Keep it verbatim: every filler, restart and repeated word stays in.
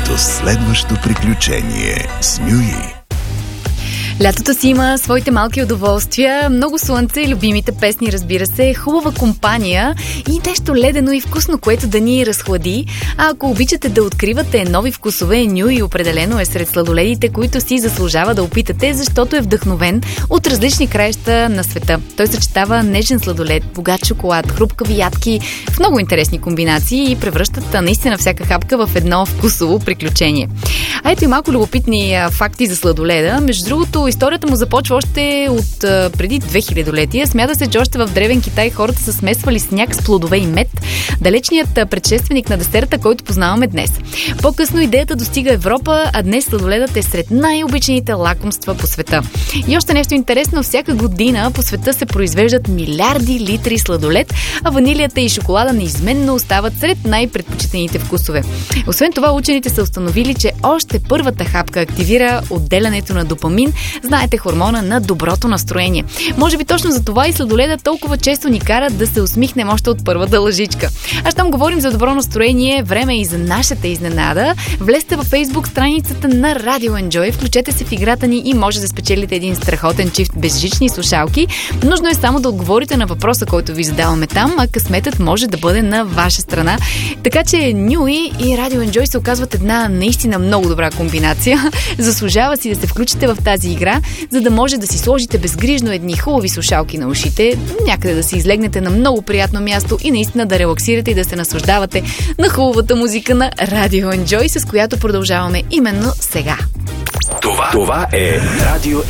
твоето следващо приключение с Нюи. Лятото си има своите малки удоволствия, много слънце и любимите песни, разбира се, хубава компания и нещо ледено и вкусно, което да ни разхлади. А ако обичате да откривате нови вкусове, Нюи определено е сред сладоледите, които си заслужава да опитате, защото е вдъхновен от различни краища на света. Той съчетава нежен сладолед, богат шоколад, хрупкави ядки в много интересни комбинации и превръщат наистина всяка хапка в едно вкусово приключение. А ето и малко любопитни факти за сладоледа. Между другото, историята му започва още от а, преди две хилядолетия. Смята се, че още в древен Китай хората са смесвали сняг с плодове и мед, далечният а, предшественик на десерта, който познаваме днес. По-късно идеята достига Европа, а днес сладоледът е сред най-обичаните лакомства по света. И още нещо интересно, всяка година по света се произвеждат милиарди литри сладолед, а ванилията и шоколада неизменно остават сред най-предпочитаните вкусове. Освен това, учените са установили, че още първата хапка активира отделянето на допамин, знаете, хормона на доброто настроение. Може би точно за това и сладоледа толкова често ни карат да се усмихнем още от първата лъжичка. А щом говорим за добро настроение, време е и за нашата изненада. Влезте във Facebook страницата на Radio Enjoy, включете се в играта ни и може да спечелите един страхотен чифт безжични слушалки. Нужно е само да отговорите на въпроса, който ви задаваме там, а късметът може да бъде на ваша страна. Така че Нюи и Radio Enjoy се оказват една наистина много добра комбинация. Заслужава си да се включите в тази игра, за да може да си сложите безгрижно едни хубави слушалки на ушите, някъде да се излегнете на много приятно място и наистина да релаксирате и да се наслаждавате на хубавата музика на Radio Enjoy, с която продължаваме именно сега. Това, това е Radio